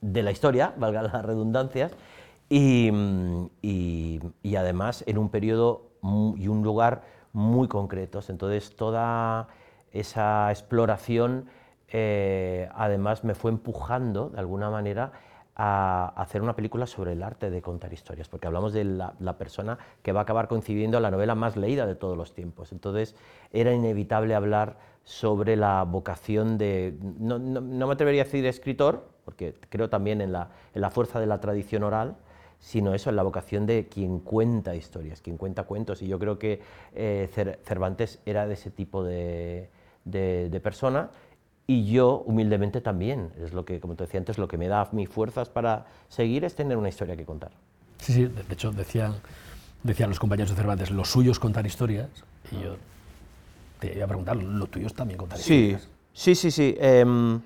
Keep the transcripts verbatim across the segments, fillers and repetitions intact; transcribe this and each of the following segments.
de la historia, valga las redundancias, y, y, y además en un periodo y un lugar muy concretos. Entonces toda esa exploración eh, además me fue empujando de alguna manera a hacer una película sobre el arte de contar historias, porque hablamos de la, la persona que va a acabar coincidiendo en la novela más leída de todos los tiempos. Entonces era inevitable hablar sobre la vocación de, no, no, no me atrevería a decir escritor, porque creo también en la, en la fuerza de la tradición oral, sino eso, en la vocación de quien cuenta historias, quien cuenta cuentos, y yo creo que eh, Cervantes era de ese tipo de, de, de persona, y yo humildemente también, es lo que, como te decía antes, lo que me da mis fuerzas para seguir es tener una historia que contar. Sí, sí, de hecho decían, decían los compañeros de Cervantes, lo suyo es contar historias, y yo te iba a preguntar, ¿lo tuyo es también contar sí, historias? Sí, sí, sí. Eh,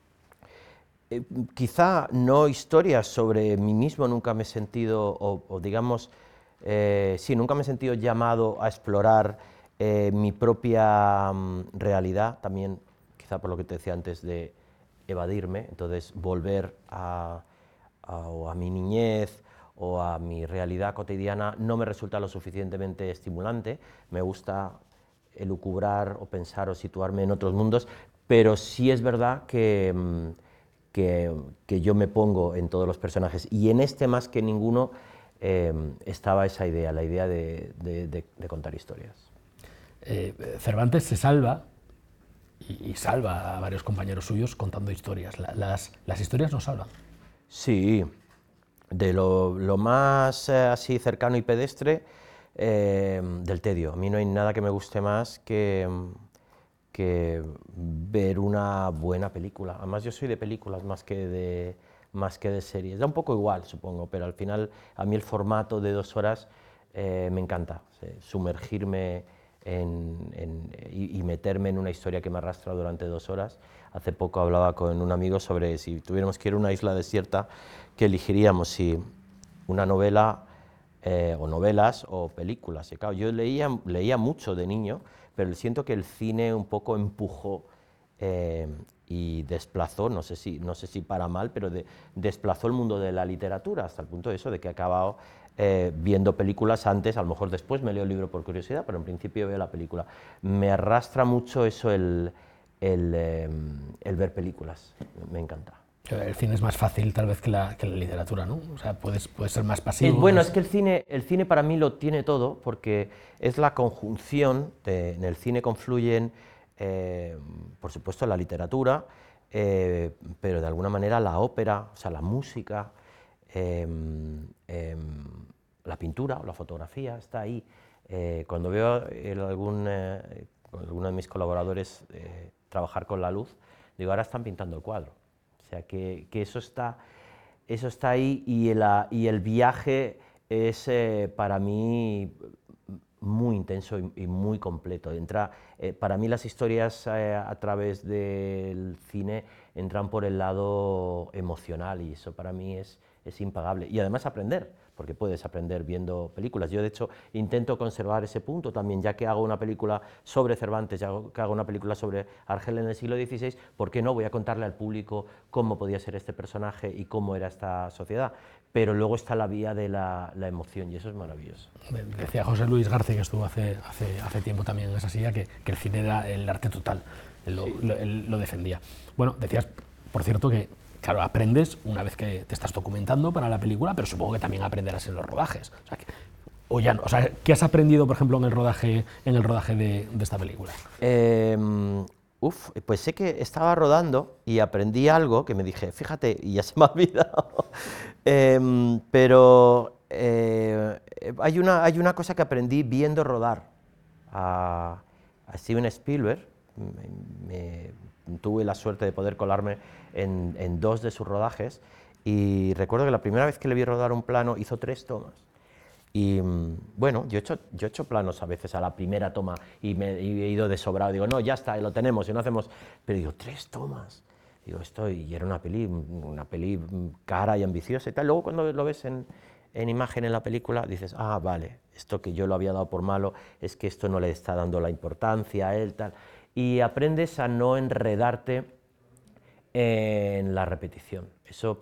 eh, quizá no historias sobre mí mismo, nunca me he sentido, o, o digamos, eh, sí, nunca me he sentido llamado a explorar eh, mi propia um, realidad, también quizá por lo que te decía antes de evadirme, entonces volver a, a, o a mi niñez o a mi realidad cotidiana no me resulta lo suficientemente estimulante, me gusta elucubrar o pensar o situarme en otros mundos, pero sí es verdad que, que, que yo me pongo en todos los personajes, y en este más que ninguno eh, estaba esa idea, la idea de, de, de, de contar historias. Eh, Cervantes se salva, y, y salva a varios compañeros suyos contando historias. La, las, las historias nos salvan. Sí, de lo, lo más eh, así cercano y pedestre, eh, del tedio. A mí no hay nada que me guste más que, que ver una buena película. Además yo soy de películas más que de, más que de series. Da un poco igual, supongo, pero al final a mí el formato de dos horas eh, me encanta. Sí, sumergirme en, en, y, y meterme en una historia que me arrastra durante dos horas. Hace poco hablaba con un amigo sobre si tuviéramos que ir a una isla desierta, ¿qué elegiríamos? Si una novela eh, o novelas o películas. Y claro, yo leía, leía mucho de niño, pero siento que el cine un poco empujó eh, y desplazó, no sé si, no sé si para mal, pero de, desplazó el mundo de la literatura hasta el punto de eso, de que he acabado eh, viendo películas antes, a lo mejor después me leo el libro por curiosidad, pero en principio veo la película. Me arrastra mucho eso, el, el, eh, el ver películas, me encanta. El cine es más fácil tal vez que la, que la literatura, ¿no? O sea, puedes, puedes ser más pasivo. Eh, bueno, más... es que el cine, el cine para mí lo tiene todo, porque es la conjunción, de, en el cine confluyen, eh, por supuesto, la literatura, eh, pero de alguna manera la ópera, o sea, la música, eh, eh, la pintura o la fotografía, está ahí. Eh, cuando veo el, algún, eh, alguno de mis colaboradores eh, trabajar con la luz, digo, ahora están pintando el cuadro. O sea, que, que eso está... Eso está ahí, y el, y el viaje es eh, para mí muy intenso y, y muy completo. Entra, eh, para mí las historias eh, a través del cine entran por el lado emocional, y eso para mí es, es impagable. Y además aprender, porque puedes aprender viendo películas. Yo de hecho intento conservar ese punto también, ya que hago una película sobre Cervantes, ya que hago una película sobre Argel en el siglo dieciséis, ¿por qué no voy a contarle al público cómo podía ser este personaje y cómo era esta sociedad? Pero luego está la vía de la, la emoción, y eso es maravilloso. Decía José Luis García, que estuvo hace, hace, hace tiempo también en esa silla, que, que el cine era el arte total, él lo, sí. lo, él lo defendía. Bueno, decías, por cierto, que claro, aprendes una vez que te estás documentando para la película, pero supongo que también aprenderás en los rodajes. O sea, que, o ya no, o sea, ¿qué has aprendido, por ejemplo, en el rodaje, en el rodaje de, de esta película? Eh, uf, pues sé que estaba rodando y aprendí algo que me dije, fíjate, y ya se me ha olvidado. eh, pero eh, hay, una, hay una cosa que aprendí viendo rodar a, a Steven Spielberg. Me, me, tuve la suerte de poder colarme en, en dos de sus rodajes, y recuerdo que la primera vez que le vi rodar un plano hizo tres tomas. Y bueno, yo he, hecho, yo he hecho planos a veces a la primera toma y me y he ido de sobrado, digo, no, ya está, lo tenemos y no hacemos, pero digo, tres tomas, digo, esto, y era una peli, una peli cara y ambiciosa y tal. Luego cuando lo ves en, en imagen en la película dices, ah, vale, esto que yo lo había dado por malo es que esto no le está dando la importancia a él, tal, y aprendes a no enredarte en la repetición. Eso